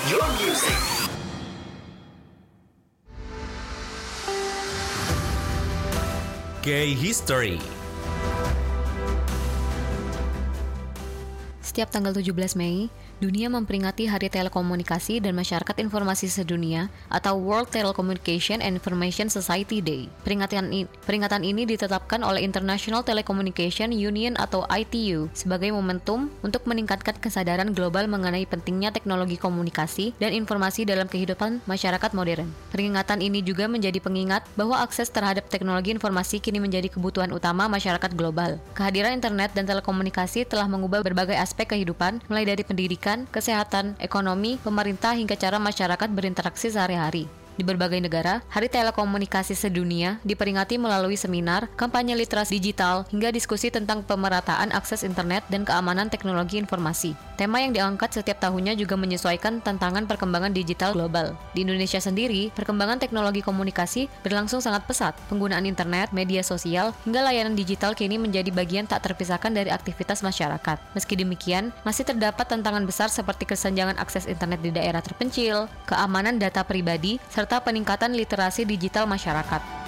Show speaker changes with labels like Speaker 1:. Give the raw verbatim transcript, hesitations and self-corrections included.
Speaker 1: your music. Gay History.
Speaker 2: Setiap tanggal tujuh belas Mei, dunia memperingati Hari Telekomunikasi dan Masyarakat Informasi Sedunia atau World Telecommunication and Information Society Day. Peringatan, i- peringatan ini ditetapkan oleh International Telecommunication Union atau I T U sebagai momentum untuk meningkatkan kesadaran global mengenai pentingnya teknologi komunikasi dan informasi dalam kehidupan masyarakat modern. Peringatan ini juga menjadi pengingat bahwa akses terhadap teknologi informasi kini menjadi kebutuhan utama masyarakat global. Kehadiran internet dan telekomunikasi telah mengubah berbagai aspek kehidupan, mulai dari pendidikan, kesehatan, ekonomi, pemerintah, hingga cara masyarakat berinteraksi sehari-hari. Di berbagai negara, Hari Telekomunikasi Sedunia diperingati melalui seminar, kampanye literasi digital, hingga diskusi tentang pemerataan akses internet dan keamanan teknologi informasi. Tema yang diangkat setiap tahunnya juga menyesuaikan tantangan perkembangan digital global. Di Indonesia sendiri, perkembangan teknologi komunikasi berlangsung sangat pesat. Penggunaan internet, media sosial, hingga layanan digital kini menjadi bagian tak terpisahkan dari aktivitas masyarakat. Meski demikian, masih terdapat tantangan besar seperti kesenjangan akses internet di daerah terpencil, keamanan data pribadi, serta peningkatan literasi digital masyarakat.